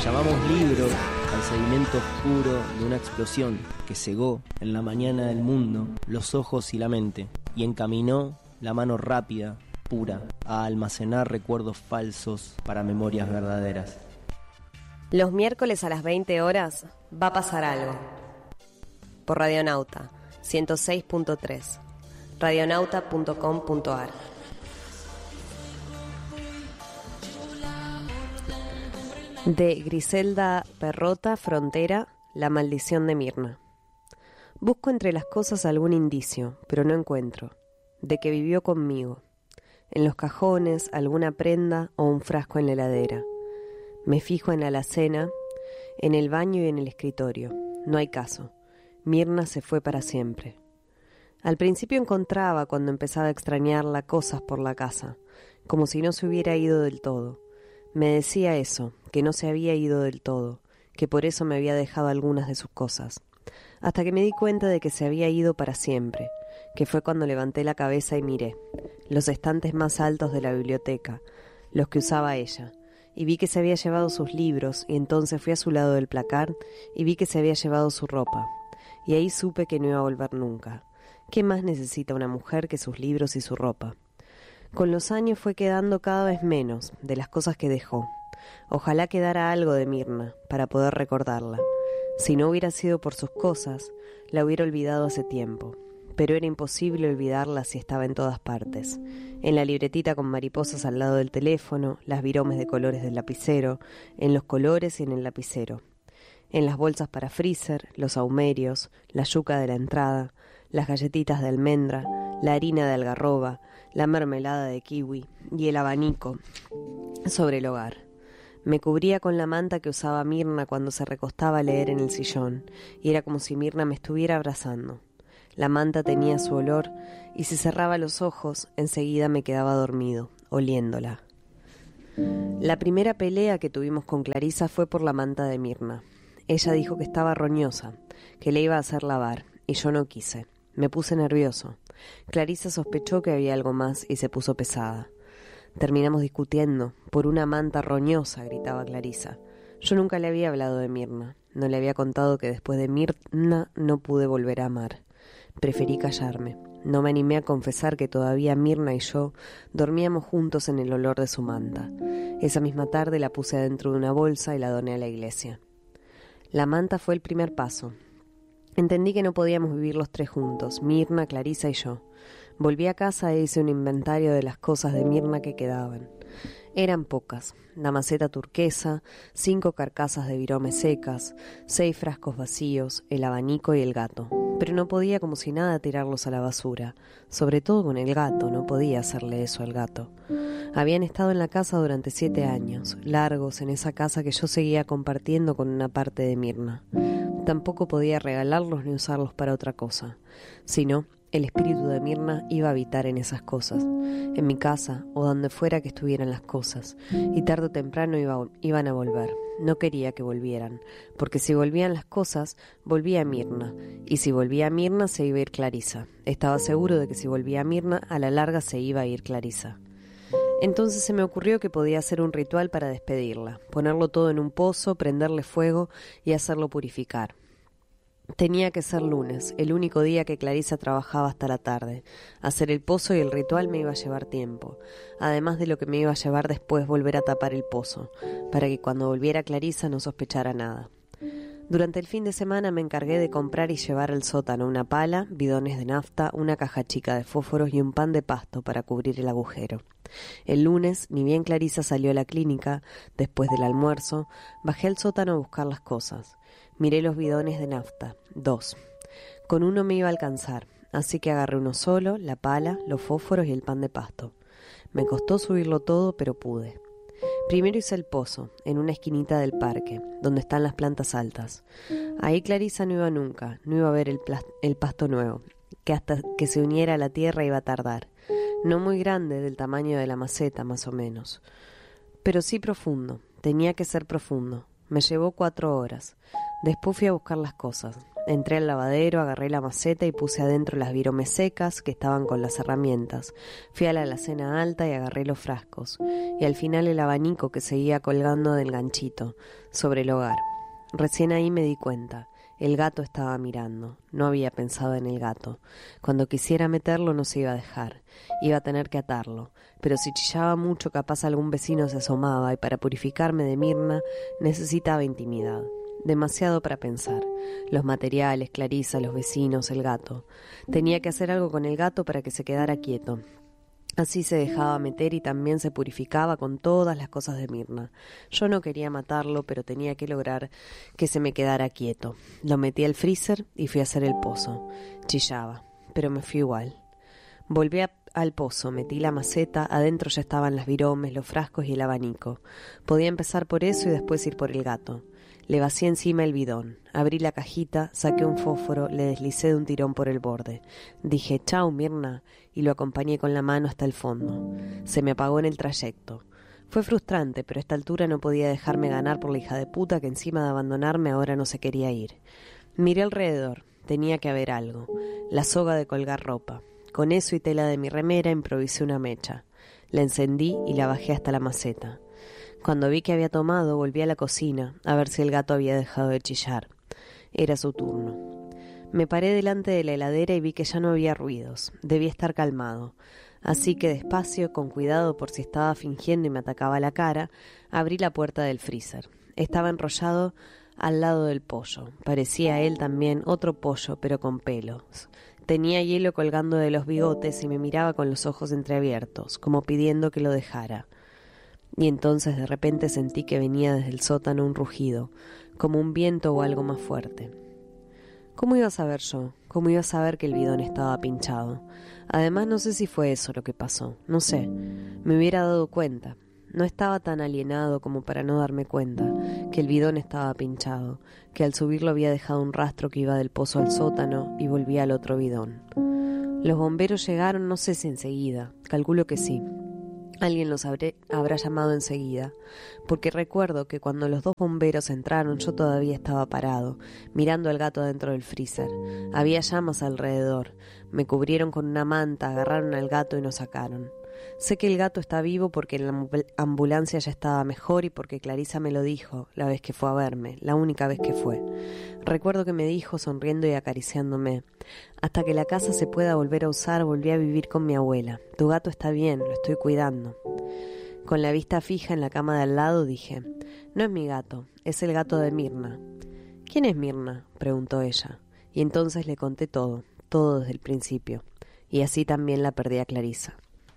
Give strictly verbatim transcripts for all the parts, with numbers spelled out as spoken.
Llamamos libro al sedimento oscuro de una explosión que cegó en la mañana del mundo los ojos y la mente y encaminó la mano rápida, pura, a almacenar recuerdos falsos para memorias verdaderas. Los miércoles a las veinte horas va a pasar algo. Por Radionauta, ciento seis punto tres, radionauta punto com punto ar. De Griselda Perrota Frontera, La maldición de Mirna. Busco entre las cosas algún indicio, pero no encuentro, de que vivió conmigo. En los cajones, alguna prenda o un frasco en la heladera. Me fijo en la alacena, en el baño y en el escritorio. No hay caso. Mirna se fue para siempre. Al principio encontraba, cuando empezaba a extrañarla, cosas por la casa, como si no se hubiera ido del todo. Me decía eso, que no se había ido del todo, que por eso me había dejado algunas de sus cosas. Hasta que me di cuenta de que se había ido para siempre, que fue cuando levanté la cabeza y miré los estantes más altos de la biblioteca, los que usaba ella, y vi que se había llevado sus libros, y entonces fui a su lado del placar y vi que se había llevado su ropa, y ahí supe que no iba a volver nunca. ¿Qué más necesita una mujer que sus libros y su ropa? Con los años fue quedando cada vez menos de las cosas que dejó. Ojalá quedara algo de Mirna para poder recordarla. Si no hubiera sido por sus cosas, la hubiera olvidado hace tiempo. Pero era imposible olvidarla si estaba en todas partes. En la libretita con mariposas al lado del teléfono, las viromes de colores del lapicero, en los colores y en el lapicero. En las bolsas para freezer, los saumerios, la yuca de la entrada, las galletitas de almendra, la harina de algarroba, la mermelada de kiwi y el abanico sobre el hogar. Me cubría con la manta que usaba Mirna cuando se recostaba a leer en el sillón, y era como si Mirna me estuviera abrazando. La manta tenía su olor, y si cerraba los ojos, enseguida me quedaba dormido, oliéndola. La primera pelea que tuvimos con Clarisa fue por la manta de Mirna. Ella dijo que estaba roñosa, que le iba a hacer lavar, y yo no quise. Me puse nervioso. Clarisa sospechó que había algo más y se puso pesada. Terminamos discutiendo. Por una manta roñosa, gritaba Clarisa. Yo nunca le había hablado de Mirna. No le había contado que después de Mirna no pude volver a amar. Preferí callarme. No me animé a confesar que todavía Mirna y yo dormíamos juntos en el olor de su manta. Esa misma tarde la puse adentro de una bolsa y la doné a la iglesia. La manta fue el primer paso. Entendí que no podíamos vivir los tres juntos, Mirna, Clarisa y yo. Volví a casa e hice un inventario de las cosas de Mirna que quedaban. Eran pocas: la maceta turquesa, cinco carcasas de viromes secas, seis frascos vacíos, el abanico y el gato. Pero no podía como si nada tirarlos a la basura, sobre todo con el gato, no podía hacerle eso al gato. Habían estado en la casa durante siete años, largos en esa casa que yo seguía compartiendo con una parte de Mirna. Tampoco podía regalarlos ni usarlos para otra cosa, sino el espíritu de Mirna iba a habitar en esas cosas, en mi casa o donde fuera que estuvieran las cosas, y tarde o temprano iba, iban a volver. No quería que volvieran, porque si volvían las cosas, volvía Mirna, y si volvía Mirna se iba a ir Clarisa. Estaba seguro de que si volvía Mirna, a la larga se iba a ir Clarisa. Entonces se me ocurrió que podía hacer un ritual para despedirla, ponerlo todo en un pozo, prenderle fuego y hacerlo purificar. Tenía que ser lunes, el único día que Clarisa trabajaba hasta la tarde. Hacer el pozo y el ritual me iba a llevar tiempo, además de lo que me iba a llevar después volver a tapar el pozo, para que cuando volviera Clarisa no sospechara nada. Durante el fin de semana me encargué de comprar y llevar al sótano una pala, bidones de nafta, una caja chica de fósforos y un pan de pasto para cubrir el agujero. El lunes, ni bien Clarisa salió a la clínica, después del almuerzo, bajé al sótano a buscar las cosas. Miré los bidones de nafta, dos. Con uno me iba a alcanzar, así que agarré uno solo, la pala, los fósforos y el pan de pasto. Me costó subirlo todo, pero pude. Primero hice el pozo, en una esquinita del parque, donde están las plantas altas. Ahí Clarisa no iba nunca, no iba a ver el, plas- el pasto nuevo, que hasta que se uniera a la tierra iba a tardar. No muy grande, del tamaño de la maceta, más o menos. Pero sí profundo, tenía que ser profundo. Me llevó cuatro horas. Después fui a buscar las cosas. Entré al lavadero, agarré la maceta y puse adentro las viromes secas que estaban con las herramientas. Fui a la alacena alta y agarré los frascos. Y al final el abanico que seguía colgando del ganchito, sobre el hogar. Recién ahí me di cuenta. El gato estaba mirando. No había pensado en el gato. Cuando quisiera meterlo no se iba a dejar. Iba a tener que atarlo. Pero si chillaba mucho, capaz algún vecino se asomaba y para purificarme de Mirna necesitaba intimidad. Demasiado para pensar. Los materiales, Clarisa, los vecinos, el gato. Tenía que hacer algo con el gato para que se quedara quieto. Así se dejaba meter y también se purificaba con todas las cosas de Mirna. Yo no quería matarlo, pero tenía que lograr que se me quedara quieto. Lo metí al freezer y fui a hacer el pozo. Chillaba, pero me fui igual. Volví a, al pozo, metí la maceta, adentro ya estaban las viromes, los frascos y el abanico. Podía empezar por eso y después ir por el gato. Le vacié encima el bidón, abrí la cajita, saqué un fósforo, le deslicé de un tirón por el borde. Dije, chau, Mirna, y lo acompañé con la mano hasta el fondo. Se me apagó en el trayecto. Fue frustrante, pero a esta altura no podía dejarme ganar por la hija de puta que encima de abandonarme ahora no se quería ir. Miré alrededor, tenía que haber algo. La soga de colgar ropa. Con eso y tela de mi remera improvisé una mecha. La encendí y la bajé hasta la maceta. Cuando vi que había tomado, volví a la cocina, a ver si el gato había dejado de chillar. Era su turno. Me paré delante de la heladera y vi que ya no había ruidos. Debía estar calmado. Así que despacio, con cuidado por si estaba fingiendo y me atacaba la cara, abrí la puerta del freezer. Estaba enrollado al lado del pollo. Parecía él también otro pollo, pero con pelos. Tenía hielo colgando de los bigotes y me miraba con los ojos entreabiertos, como pidiendo que lo dejara. Y entonces de repente sentí que venía desde el sótano un rugido, como un viento o algo más fuerte. ¿Cómo iba a saber yo? ¿Cómo iba a saber que el bidón estaba pinchado? Además no sé si fue eso lo que pasó, no sé, me hubiera dado cuenta. No estaba tan alienado como para no darme cuenta que el bidón estaba pinchado, que al subirlo había dejado un rastro que iba del pozo al sótano y volvía al otro bidón. Los bomberos llegaron, no sé si enseguida, calculo que sí. Alguien los habré, habrá llamado enseguida, porque recuerdo que cuando los dos bomberos entraron yo todavía estaba parado, mirando al gato dentro del freezer. Había llamas alrededor, me cubrieron con una manta, agarraron al gato y nos sacaron. Sé que el gato está vivo porque en la ambulancia ya estaba mejor y porque Clarisa me lo dijo la vez que fue a verme, la única vez que fue. Recuerdo que me dijo, sonriendo y acariciándome, hasta que la casa se pueda volver a usar, volví a vivir con mi abuela. Tu gato está bien, lo estoy cuidando. Con la vista fija en la cama de al lado dije, no es mi gato, es el gato de Mirna. ¿Quién es Mirna?, preguntó ella. Y entonces le conté todo, todo desde el principio. Y así también la perdí a Clarisa.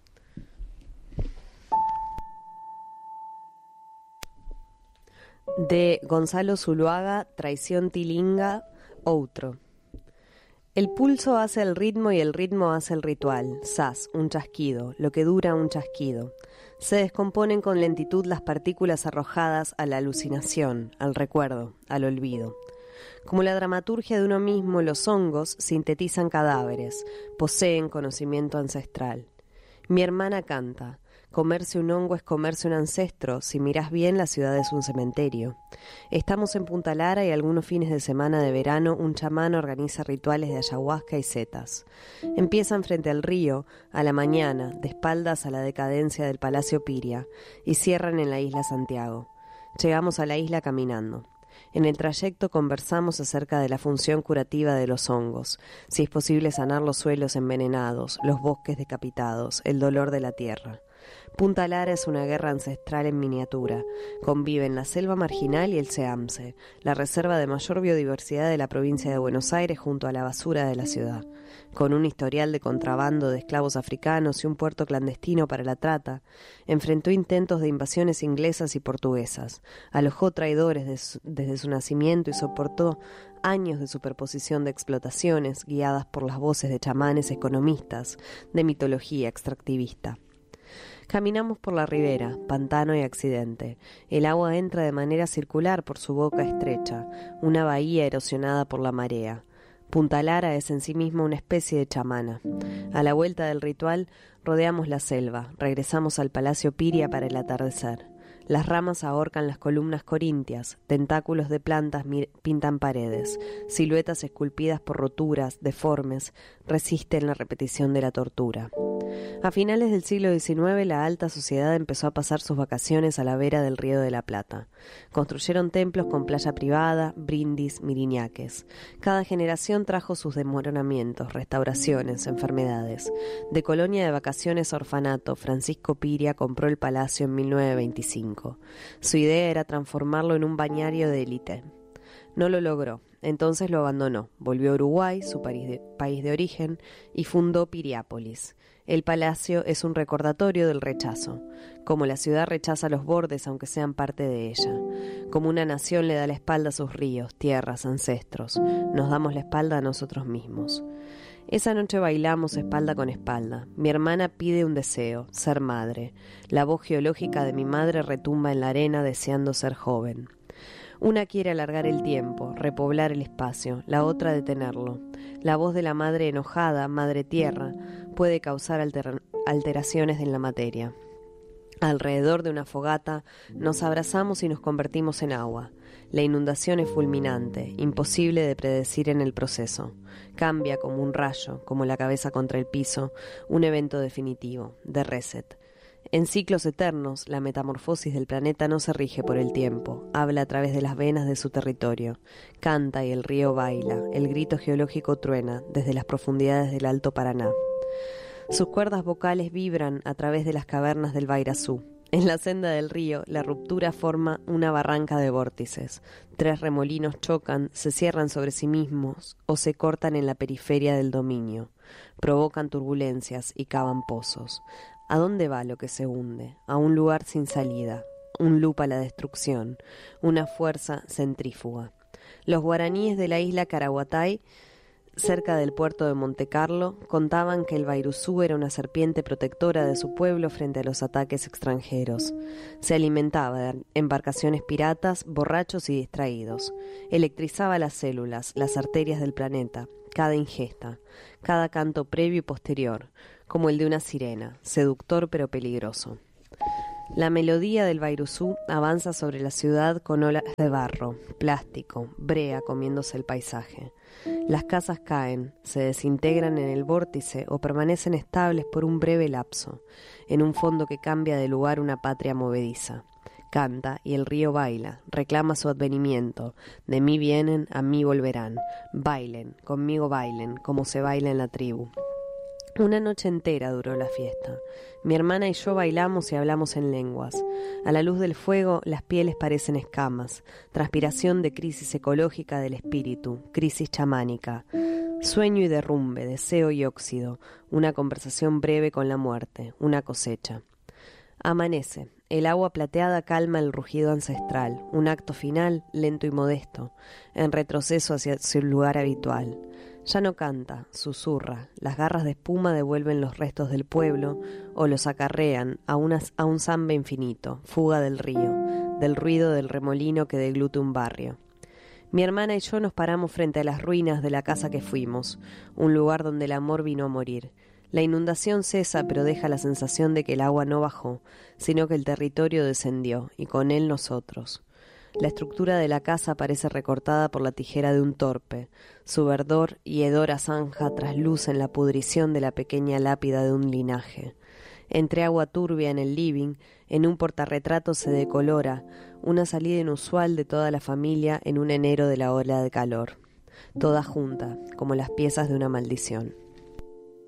De Gonzalo Zuluaga, Traición Tilinga, outro. El pulso hace el ritmo y el ritmo hace el ritual. Sas, un chasquido, lo que dura un chasquido. Se descomponen con lentitud las partículas arrojadas a la alucinación, al recuerdo, al olvido. Como la dramaturgia de uno mismo, los hongos sintetizan cadáveres, poseen conocimiento ancestral. Mi hermana canta. Comerse un hongo es comerse un ancestro. Si mirás bien, la ciudad es un cementerio. Estamos en Punta Lara y algunos fines de semana de verano un chamán organiza rituales de ayahuasca y setas. Empiezan frente al río, a la mañana, de espaldas a la decadencia del Palacio Piria, y cierran en la isla Santiago. Llegamos a la isla caminando. En el trayecto conversamos acerca de la función curativa de los hongos, si es posible sanar los suelos envenenados, los bosques decapitados, el dolor de la tierra. Punta Lara es una guerra ancestral en miniatura. Conviven la selva marginal y el Seamse, la reserva de mayor biodiversidad de la provincia de Buenos Aires junto a la basura de la ciudad. Con un historial de contrabando de esclavos africanos y un puerto clandestino para la trata, enfrentó intentos de invasiones inglesas y portuguesas, alojó traidores de su, desde su nacimiento y soportó años de superposición de explotaciones guiadas por las voces de chamanes economistas, de mitología extractivista. Caminamos por la ribera, pantano y accidente. El agua entra de manera circular por su boca estrecha, una bahía erosionada por la marea. Punta Lara es en sí misma una especie de chamana. A la vuelta del ritual, rodeamos la selva, regresamos al Palacio Piria para el atardecer. Las ramas ahorcan las columnas corintias, tentáculos de plantas pintan paredes, siluetas esculpidas por roturas, deformes, resisten la repetición de la tortura. A finales del siglo diecinueve, la alta sociedad empezó a pasar sus vacaciones a la vera del Río de la Plata. Construyeron templos con playa privada, brindis, miriñaques. Cada generación trajo sus desmoronamientos, restauraciones, enfermedades. De colonia de vacaciones a orfanato, Francisco Piria compró el palacio en mil novecientos veinticinco. Su idea era transformarlo en un bañario de élite. No lo logró, entonces lo abandonó, volvió a Uruguay, su país de, país de origen, y fundó Piriápolis. El palacio es un recordatorio del rechazo, como la ciudad rechaza los bordes aunque sean parte de ella, como una nación le da la espalda a sus ríos, tierras, ancestros, nos damos la espalda a nosotros mismos. Esa noche bailamos espalda con espalda. Mi hermana pide un deseo, ser madre. La voz geológica de mi madre retumba en la arena deseando ser joven. Una quiere alargar el tiempo, repoblar el espacio, la otra detenerlo. La voz de la madre enojada, madre tierra, puede causar alter- alteraciones en la materia. Alrededor de una fogata nos abrazamos y nos convertimos en agua. La inundación es fulminante, imposible de predecir en el proceso. Cambia como un rayo, como la cabeza contra el piso, un evento definitivo, de reset. En ciclos eternos, la metamorfosis del planeta no se rige por el tiempo, habla a través de las venas de su territorio. Canta y el río baila, el grito geológico truena desde las profundidades del Alto Paraná. Sus cuerdas vocales vibran a través de las cavernas del Bairazú. En la senda del río, la ruptura forma una barranca de vórtices. Tres remolinos chocan, se cierran sobre sí mismos o se cortan en la periferia del dominio. Provocan turbulencias y cavan pozos. ¿A dónde va lo que se hunde? A un lugar sin salida, un loop a la destrucción, una fuerza centrífuga. Los guaraníes de la isla Caraguatay, cerca del puerto de Montecarlo, contaban que el Bairuzú era una serpiente protectora de su pueblo frente a los ataques extranjeros. Se alimentaba de embarcaciones piratas, borrachos y distraídos. Electrizaba las células, las arterias del planeta, cada ingesta, cada canto previo y posterior, como el de una sirena, seductor pero peligroso. La melodía del Bairuzú avanza sobre la ciudad con olas de barro, plástico, brea comiéndose el paisaje. Las casas caen, se desintegran en el vórtice o permanecen estables por un breve lapso, en un fondo que cambia de lugar una patria movediza. Canta y el río baila, reclama su advenimiento. De mí vienen, a mí volverán. Bailen, conmigo bailen, como se baila en la tribu. Una noche entera duró la fiesta. Mi hermana y yo bailamos y hablamos en lenguas. A la luz del fuego, las pieles parecen escamas, transpiración de crisis ecológica del espíritu, crisis chamánica. Sueño y derrumbe, deseo y óxido, una conversación breve con la muerte, una cosecha. Amanece. El agua plateada calma el rugido ancestral, un acto final, lento y modesto, en retroceso hacia su lugar habitual. Ya no canta, susurra, las garras de espuma devuelven los restos del pueblo o los acarrean a, unas, a un samba infinito, fuga del río, del ruido del remolino que deglute un barrio. Mi hermana y yo nos paramos frente a las ruinas de la casa que fuimos, un lugar donde el amor vino a morir. La inundación cesa, pero deja la sensación de que el agua no bajó, sino que el territorio descendió, y con él nosotros. La estructura de la casa parece recortada por la tijera de un torpe. Su verdor y hedora zanja traslucen la pudrición de la pequeña lápida de un linaje. Entre agua turbia en el living, en un portarretrato se decolora, una salida inusual de toda la familia en un enero de la ola de calor. Toda junta, como las piezas de una maldición.